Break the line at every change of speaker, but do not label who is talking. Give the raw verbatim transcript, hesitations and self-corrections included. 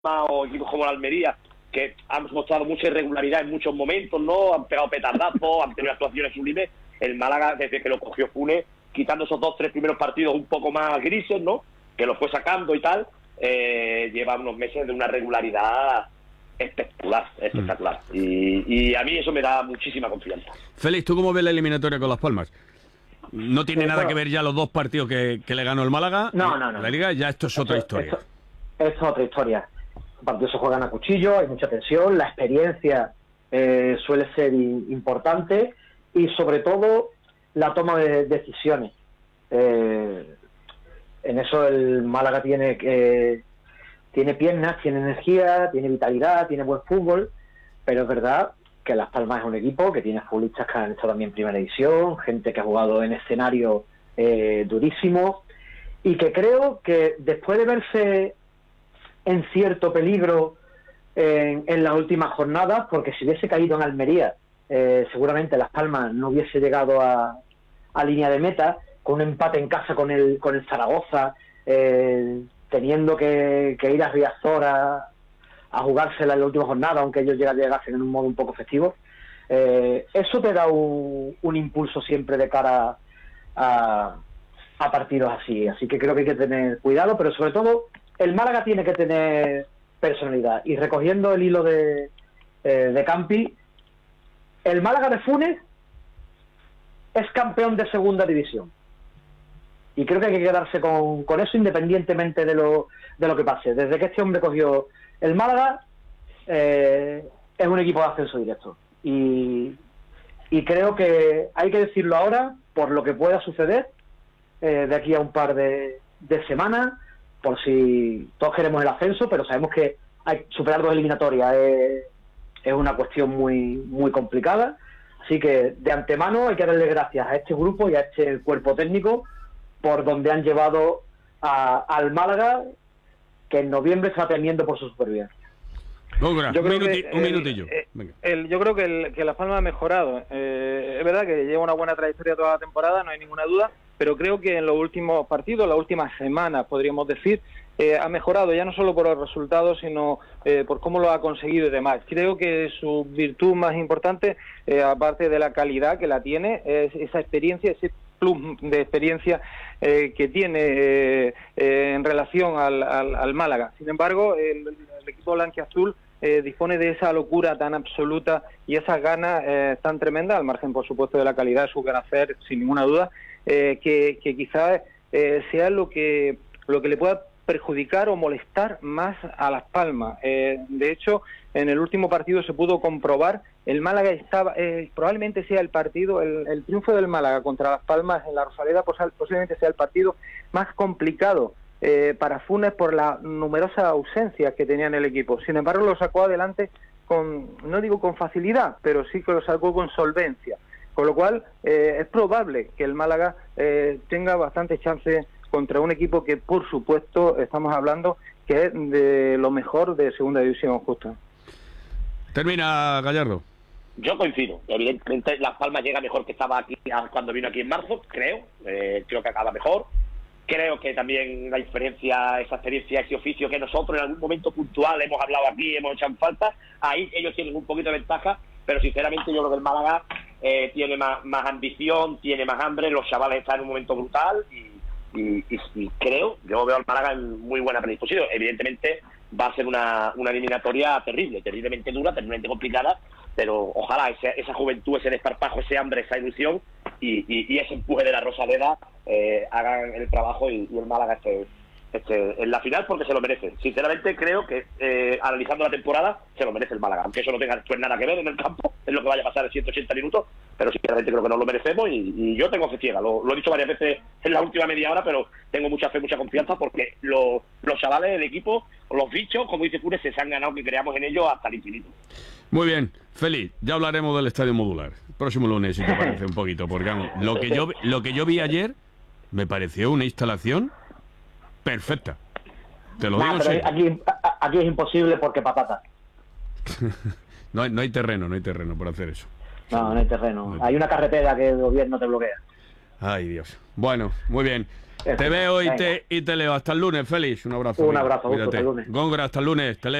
o equipos como la Almería, que han mostrado mucha irregularidad en muchos momentos, ¿no? Han pegado petardazos, han tenido actuaciones sublimes. El Málaga, desde que lo cogió Funes, quitando esos dos, tres primeros partidos un poco más grises, ¿no? Que los fue sacando y tal, eh, lleva unos meses de una regularidad espectacular, espectacular. Mm. Y, y a mí eso me da muchísima confianza.
Félix, ¿tú cómo ves la eliminatoria con Las Palmas? No tiene sí, nada bueno. que ver ya los dos partidos que, que le ganó el Málaga.
No, no, no.
La Liga, ya esto es otra esto, historia.
Esto, esto es otra historia. Los partidos se juegan a cuchillo, hay mucha tensión, la experiencia eh, suele ser importante y sobre todo la toma de decisiones. Eh, en eso el Málaga tiene eh, tiene piernas, tiene energía, tiene vitalidad, tiene buen fútbol, pero es verdad que Las Palmas es un equipo que tiene futbolistas que han estado también en primera división, gente que ha jugado en escenarios eh, durísimos, y que creo que después de verse en cierto peligro en, en las últimas jornadas, porque si hubiese caído en Almería, eh, seguramente Las Palmas no hubiese llegado a, a línea de meta, con un empate en casa con el con el Zaragoza, eh, teniendo que, que ir a Riazor a, a jugársela en la última jornada, aunque ellos llegasen en un modo un poco festivo. Eh, eso te da un, un impulso siempre de cara a, a partidos así, así que creo que hay que tener cuidado, pero sobre todo el Málaga tiene que tener personalidad, y recogiendo el hilo de, eh, de Campi, el Málaga de Funes es campeón de segunda división. Y creo que hay que quedarse con, con eso independientemente de lo de lo que pase. Desde que este hombre cogió el Málaga, eh, es un equipo de ascenso directo. Y, y creo que hay que decirlo ahora, por lo que pueda suceder eh, de aquí a un par de, de semanas, por si todos queremos el ascenso, pero sabemos que hay, superar dos eliminatorias es, es una cuestión muy, muy complicada. Así que de antemano hay que darle gracias a este grupo y a este cuerpo técnico por donde han llevado a, al Málaga, que en noviembre está temiendo por su supervivencia.
Góngora, yo un, minuti, que, un minutillo.
Eh, el, yo creo que, el, que Las Palmas ha mejorado. Eh, es verdad que lleva una buena trayectoria toda la temporada, no hay ninguna duda, pero creo que en los últimos partidos, las últimas semanas, podríamos decir, eh, ha mejorado, ya no solo por los resultados, sino eh, por cómo lo ha conseguido y demás. Creo que su virtud más importante, eh, aparte de la calidad que la tiene, es esa experiencia, ese plus de experiencia eh, que tiene eh, eh, en relación al, al, al Málaga. Sin embargo, el, el equipo blanquiazul eh, dispone de esa locura tan absoluta y esas ganas eh, tan tremendas, al margen, por supuesto, de la calidad de su gran hacer, sin ninguna duda, eh, que, que quizás eh, sea lo que, lo que le pueda perjudicar o molestar más a Las Palmas. Eh, de hecho, en el último partido se pudo comprobar, el Málaga estaba, eh, probablemente sea el partido, el, el triunfo del Málaga contra Las Palmas en la Rosaleda posiblemente sea el partido más complicado eh, para Funes por la numerosa ausencia que tenía en el equipo. Sin embargo, lo sacó adelante con, no digo con facilidad, pero sí que lo sacó con solvencia. Con lo cual, eh, es probable que el Málaga eh, tenga bastante chance contra un equipo que, por supuesto, estamos hablando que es de lo mejor de segunda división, justo.
Termina, Gallardo.
Yo coincido. Evidentemente, Las Palmas llega mejor que estaba aquí cuando vino aquí en marzo, creo. Eh, creo que acaba mejor. Creo que también la experiencia, esa experiencia, ese oficio que nosotros en algún momento puntual hemos hablado aquí, hemos hecho en falta, ahí ellos tienen un poquito de ventaja, pero sinceramente yo creo que el Málaga eh, tiene más, más ambición, tiene más hambre, los chavales están en un momento brutal y Y, y, y creo, yo veo al Málaga en muy buena predisposición. Evidentemente va a ser una, una eliminatoria terrible, terriblemente dura, terriblemente complicada, pero ojalá ese, esa juventud, ese desparpajo, ese hambre, esa ilusión y, y, y ese empuje de la Rosaleda eh, hagan el trabajo y, y el Málaga esté, esté en la final, porque se lo merece. Sinceramente creo que eh, analizando la temporada se lo merece el Málaga, aunque eso no tenga pues nada que ver en el campo, es lo que vaya a pasar en ciento ochenta minutos, pero sinceramente creo que nos lo merecemos y, y yo tengo fe ciega, lo, lo he dicho varias veces en la última media hora, pero tengo mucha fe, mucha confianza, porque lo, los chavales del equipo, los bichos, como dice Funes, se han ganado que creamos en ellos hasta el infinito.
Muy bien, Félix, ya hablaremos del Estadio Modular próximo lunes, si te parece un poquito, porque vamos, lo que yo lo que yo vi ayer me pareció una instalación perfecta. Te lo
nah,
digo
pero aquí, aquí es imposible porque patata.
no, hay, no hay terreno, no hay terreno para hacer eso.
No, no hay terreno. Hay una carretera que el gobierno te bloquea.
Ay, Dios. Bueno, muy bien. Te veo y te, y te leo. Hasta el lunes, Félix. Un abrazo.
Un
amigo.
abrazo, Augusto, hasta el lunes.
Góngora, hasta el lunes. Te leo.